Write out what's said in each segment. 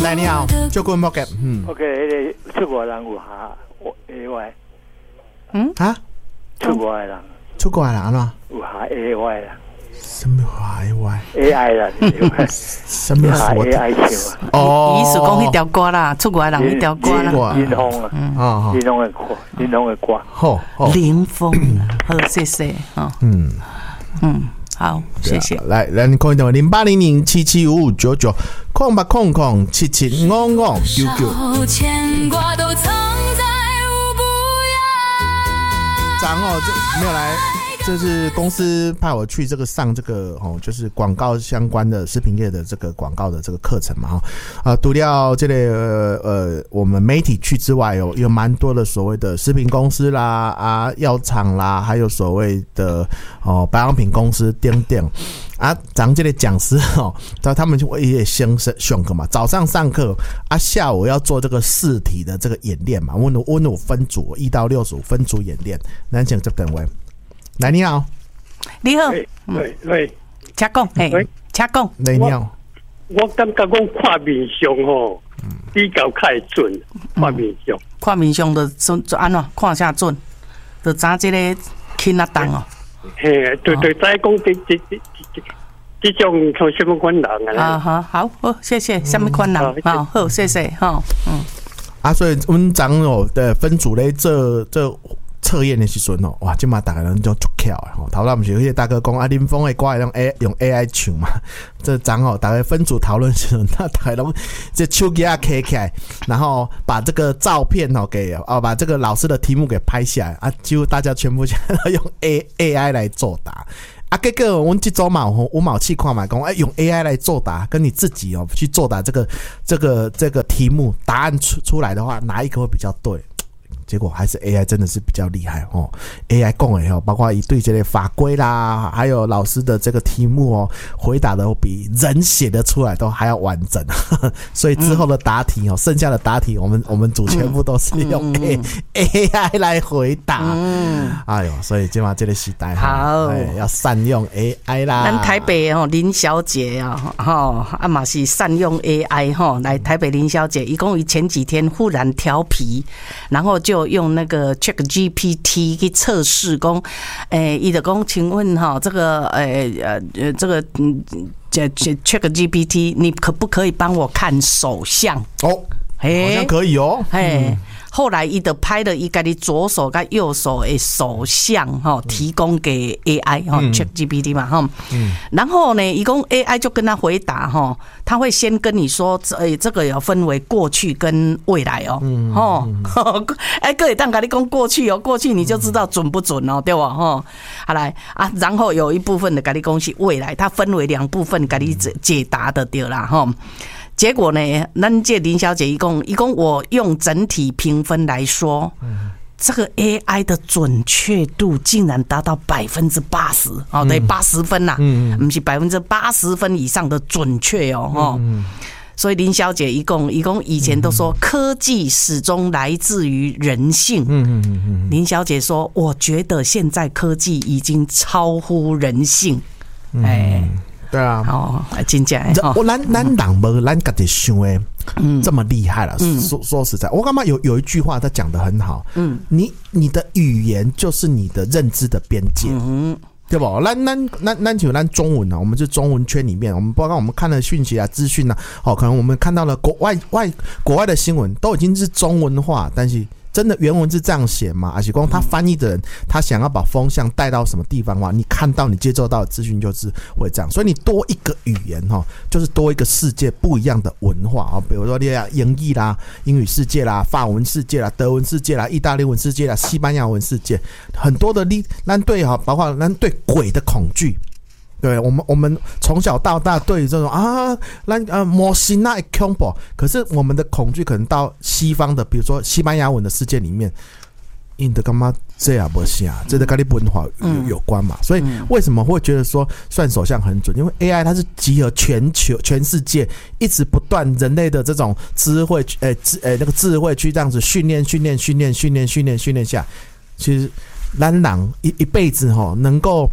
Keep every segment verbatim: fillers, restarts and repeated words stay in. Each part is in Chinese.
来你好，就顾问 OK， 嗯 ，OK， 出国人有下 A Y， 嗯啊， 出国的人， 出国的人喏， 有下 A Y 啦， 什么下 A Y？A I 啦， 什么下 A I 唱啊？ 哦，意思讲迄条歌啦，出国的人迄条歌啦， 林峰啊，嗯，林峰的歌，林峰的歌， 好， 林峰，好，谢谢啊，嗯嗯。好，谢谢。 来，来，你看电话零八零零七七五五九九空八空空七七五五九九。牵挂都藏在无不要。长哦，这没有来，这是公司派我去这个上这个哦，就是广告相关的食品业的这个广告的这个课程嘛哈。啊，除了这类呃呃我们媒体去之外，有有蛮多的所谓的食品公司啦啊药厂啦，还有所谓的哦保养品公司等等啊。咱这类讲师哦，他们就也先上课嘛，早上上课啊，下午要做这个试题的这个演练嘛。我们我们分组一到六组分组演练，咱请这等位。来，你好， 你好， 喂喂， 请讲，嘿，请讲， 你好， 我感觉讲看面相吼，比较较准，看面相， 看面相就就安怎看啥准，就知这个轻啊重哦。 嘿，对对，再讲这这这这这种像什么款人啊？ 啊好，好，好，谢谢，什么款人？好，好，谢谢，好，嗯。 啊，所以我们长哦的分组咧，这这。测验的时阵哦，哇，今嘛大家人就足巧啊！吼，头咱不是有些大哥讲啊，林峰的歌用 A 用 A I 唱嘛？这张哦，大家分组讨论时阵，那大家拢这手机啊开起来，然后把这个照片哦给哦，把这个老师的题目给拍下来啊，几乎大家全部用 A A I 来作答啊。结果我们这周嘛，五毛气看嘛，讲哎用 A I 来作答，跟你自己哦去作答这个这个这个题目答案出出来的话，哪一个会比较对？结果还是 A I 真的是比较厉害哦 ，A I 讲的哦，包括一对这类法规啦，还有老师的这个题目哦，回答的比人写的出来都还要完整，呵呵所以之后的答题哦，剩下的答题我们我们组全部都是用 A、嗯、A I 来回答。嗯，哎呦，所以今晚这个时代好、哎，要善用 A I 啦。 咱台北哦林小姐啊，哈啊嘛是善用 A I 哈，来台北林小姐，一共于前几天忽然调皮，然后就。就用那个 Chat G P T 去测试，讲，诶，伊就讲，请问哈，这个，诶，呃，这个，嗯，这 Chat G P T， 你可不可以帮我看手相？ 哦，好像可以哦， 嘿。后来伊就拍了伊家己左手跟右手的手相哈，提供给 A I 哈 ，Chat G P T 嘛哈，然后呢，伊讲 A I 就跟他回答哈，他会先跟你说，诶，这个有分为过去跟未来哦，吼，哎，各位当甲你讲过去哦，过去你就知道准不准哦，对吧？哈，好来啊，然后有一部分的甲你讲是未来，它分为两部分甲你解答的对啦哈。结果呢，咱这林小姐一共一共我用整体评分来说，嗯、这个 A I 的准确度竟然达到百分之八十，哦，对，八十分呐，嗯，不是百分之八十分以上的准确哦，哦、嗯，所以林小姐一共一共以前都说科技始终来自于人性，嗯嗯嗯嗯，林小姐说，我觉得现在科技已经超乎人性，哎、嗯。 对啊， 哦，真正我咱咱人无咱家己想的这么厉害了。嗯、说说实在，我干嘛有有一句话他讲得很好，嗯，你你的语言就是你的认知的边界，嗯，对吧？咱咱咱咱就咱中文啊，我们是中文圈里面，我们包括我们看的讯息啊、资讯啊，哦，可能我们看到了国外外国外的新闻都已经是中文化，但是。真的原文是这样写吗？而且光他翻译的人，他想要把风向带到什么地方的话，你看到你接受到的资讯就是会这样。所以你多一个语言哈，就是多一个世界不一样的文化啊。比如说你英语啦、英语世界啦、法文世界啦、德文世界啦、意大利文世界啦、西班牙文世界，很多的你咱对哈，包括咱对鬼的恐惧。对我们，我们从小到大对于这种啊，那呃魔神那恐怖，可是我们的恐惧可能到西方的，比如说西班牙文的世界里面，因的干嘛这样不行啊？这个跟你文化有有关嘛？所以为什么会觉得说算手相很准？因为 A I 它是集合全球、全世界一直不断人类的这种智慧，呃智呃那个智慧去这样子训练、训练、训练、训练、训练、训练下，其实咱人一一辈子哈能够。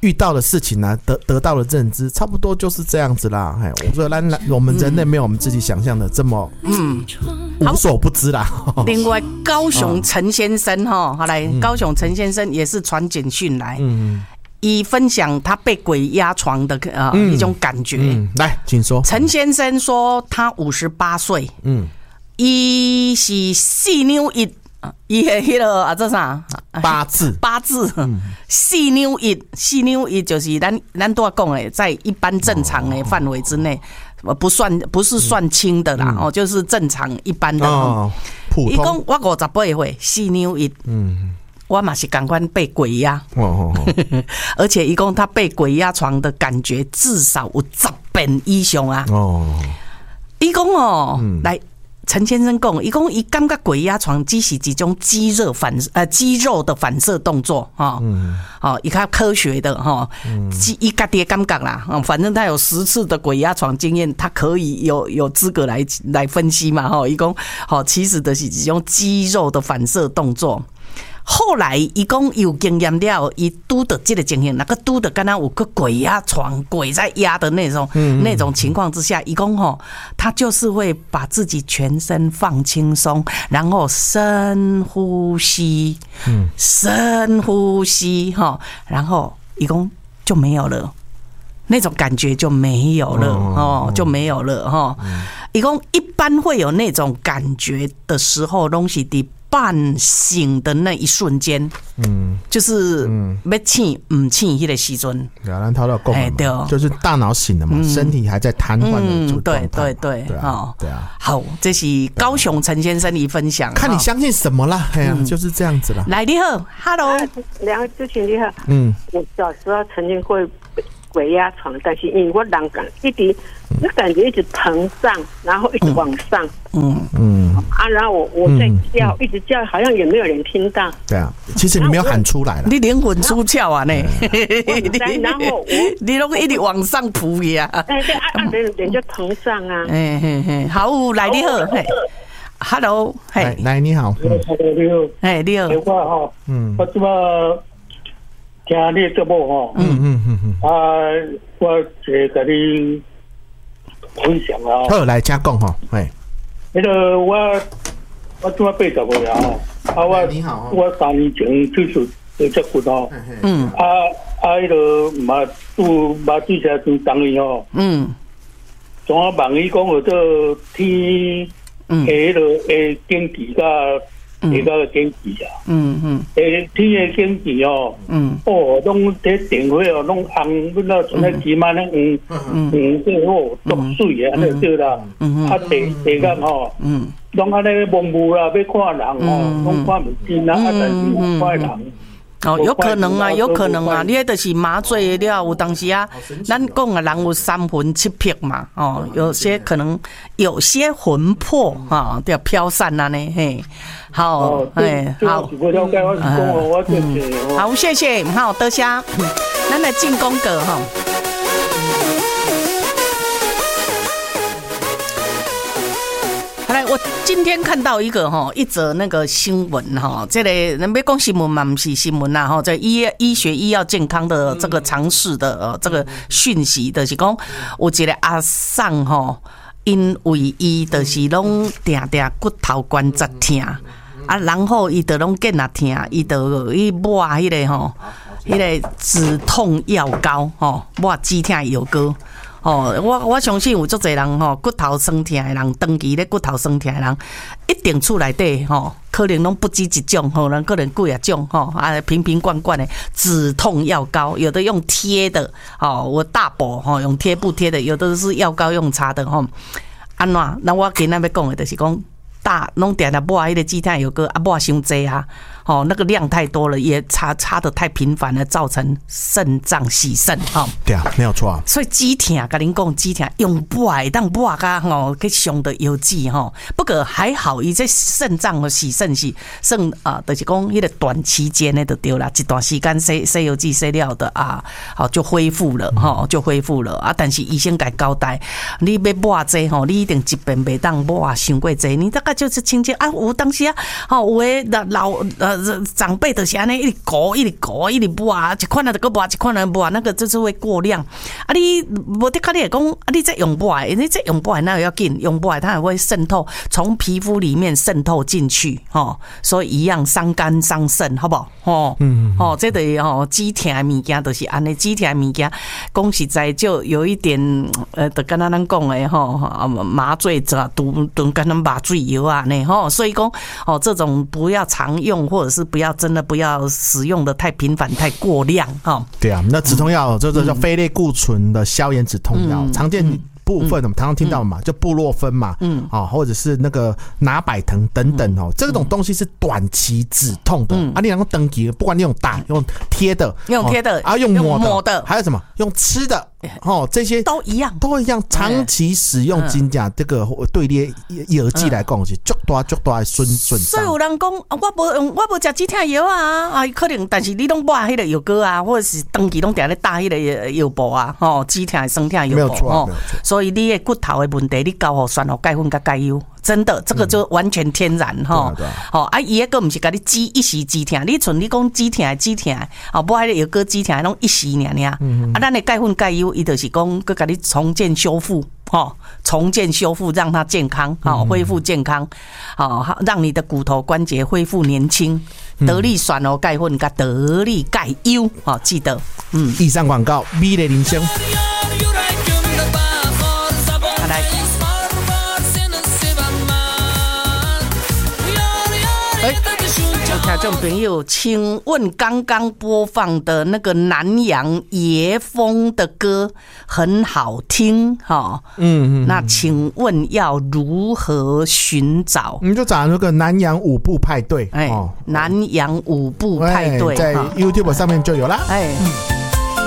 遇到的事情呢、啊，得得到的认知，差不多就是这样子啦。哎，我说咱我们人类没有我们自己想象的这么嗯无所不知啦。 另外，高雄陈先生哈，好来，高雄陈先生也是传简讯来，嗯，以分享他被鬼压床的呃、嗯、一种感觉。 嗯，来，请说。 陈先生说他五十八岁，嗯，伊是四นิ้一。伊的迄个啊，这啥八字？ 八字，四นิ้一，四นิ้一就是咱咱都要讲诶，在一般正常的范围之内，不算不是算轻的啦，哦，就是正常一般的。哦， 普通。 伊讲我五十八岁，四นิ้一，嗯，我嘛是赶快被鬼压，哦哦而且伊讲他被鬼压床的感觉至少有十遍以上啊。哦，伊讲哦，嗯、来。陈先生讲，伊讲伊感觉鬼压床只是一种肌肉反呃肌肉的反射动作哈，嗯，哦，伊较科学的哈，伊家己感觉啦，反正他有十次的鬼压床经验，他可以有有资格来来分析嘛哈，伊讲好，其实的是一种肌肉的反射动作。后来伊讲有经验了，伊拄到这个情形，那个拄到刚刚有个鬼压床、鬼在压的那种、嗯、那种情况之下，伊讲吼，他就是会把自己全身放轻松，然后深呼吸，嗯，深呼吸哈，然后伊讲就没有了。那种感觉就没有了哦，就没有了哈。伊讲一般会有那种感觉的时候，东西的半醒的那一瞬间，嗯，就是要醒唔醒迄个时阵， 对啊，咱头都讲了嘛，就是大脑醒了嘛，嗯、身体还在瘫痪的状态， 对对对， 对啊，对啊。 好，这是高雄陈先生的分享， 看你相信什么啦，哎呀、嗯，就是这样子啦。 来，你好 ，Hello， 两位主持人你好，嗯，我小时候曾经会鬼压床，但是因为我人感一直，我感觉一直膨胀，然后一直往上，嗯嗯啊，然后我我在叫，一直叫，好像也没有人听到。对啊，其实你没有喊出来了， 你灵魂出窍啊呢？ 然后我你都一直往上扑呀， 哎对啊，啊人人就膨胀啊， 哎嘿嘿，好来你好，嘿 ，Hello， 嘿， 来你好， 你好， 哎你好， 我哈，嗯，我怎么？听你节目吼，嗯嗯嗯嗯，啊，我一个跟你分享啊。 好，来请讲吼，哎， 那个我我做八十岁啊，啊我你好， 我三年前手术做脊骨哦，嗯，啊啊，那个嘛做嘛做起来做当年哦，嗯，从我问伊讲，我这天下那个诶经济甲。那个经济啊，嗯嗯，诶，天的经济哦，嗯，哦，拢这电话哦，拢红，阮那存在几万咧，嗯嗯嗯，这好足水啊，那对啦，嗯嗯，啊地地个吼，嗯，拢安尼蒙雾啦，要看人哦，拢看唔见啦，啊，但是看人。 哦，有可能啊，有可能啊，你迄就是麻醉了，有当时啊，咱讲啊，人有三魂七魄嘛，哦，有些可能有些魂魄哈，要飘散了呢，嘿，好，哎，好，好，谢谢，好，多谢，咱来进攻个哈。来，我今天看到一个哈，一则那个新闻哈，这类人别讲新闻嘛，不是新闻呐哈，在医医学医药健康的这个尝试的呃这个讯息的是讲，有一个阿桑哈，因为伊就是拢定定骨头关节痛，啊，然后伊就拢见啊痛，伊就伊抹迄个吼，迄个止痛药膏吼，抹止痛药膏。哦，我我相信有足侪人吼，骨头酸痛的人，长期咧骨头酸痛的人，一定厝内底吼，可能拢不止一种，吼，人可能几啊种吼，啊瓶瓶罐罐的止痛药膏，有的用贴的，哦，我大补吼，用贴布贴的，有的是药膏用擦的吼。安怎？那我今仔要讲的就是讲。大弄点的抹迄个止痛药膏啊，抹伤济啊，哦，那个量太多了，也擦擦的太频繁了，造成肾脏洗肾哈。 对啊，没有错啊。 所以止痛，跟您讲止痛用抹的，当抹噶吼，去上的药剂哈。不过还好，伊这肾脏的洗肾是肾啊，就是讲迄个短期间的就对啦，一段时间洗洗药剂洗了的啊，好就恢复了哈，就恢复了啊。但是医生该交代，你要抹这吼，你一定一遍袂当抹伤过济，你大概。就是清洁啊，有当时啊，吼有诶老老呃呃，长辈就是安尼一直搞，一直搞，一直抹，一款啊就个抹，一款啊抹，那个就是会过量。啊，你无得看你讲，啊，你这用抹，你这用抹那要紧，用抹它还会渗透，从皮肤里面渗透进去，吼，所以一样伤肝伤肾，好不好？吼，嗯，吼，这个吼止痛的物件都是安尼，止痛的物件，讲实在就有一点，呃，就跟咱咱讲的吼，麻醉者都都跟咱麻醉药啊，呢吼，所以讲，哦，这种不要常用，或者是不要真的不要使用的太频繁、太过量，哈。 对啊，那止痛药这这叫非类固醇的消炎止痛药，常见部分我们常常听到嘛，就布洛芬嘛，嗯，啊，或者是那个拿百疼等等哦，这种东西是短期止痛的，啊，你能够登记，不管你用打、用贴的、 用贴的啊，用抹的， 还有什么用吃的，哦，这些都一样， 都一样，长期使用真正这个对你药剂来讲是足大足大的损损伤。 所以有人讲，我无用，我无食止痛药啊，啊，可能，但是你拢抹迄个药膏啊，或者是长期拢定咧打迄个药布啊，吼，止痛、酸痛药布，哦，所以你的骨头的问题，你交互酸和钙粉甲钙油，真的这个就完全天然哈。好啊，伊迄个不是甲你止一时止痛，你像你讲止痛止痛，啊，无迄个药膏止痛拢一时尔尔。啊，咱的钙粉钙油，伊就是讲，佮甲你重建修复，哈，重建修复，让它健康，好恢复健康，好让你的骨头关节恢复年轻。得力酸和钙粉甲得力钙油，好记得。嗯， 以上广告，美丽人生。 来，哎，听众朋友，请问刚刚播放的那个南洋野风的歌很好听哈，嗯嗯，那请问要如何寻找？ 你就找那个南洋舞步派对， 哎，南洋舞步派对， 在 YouTube 上面就有啦，哎。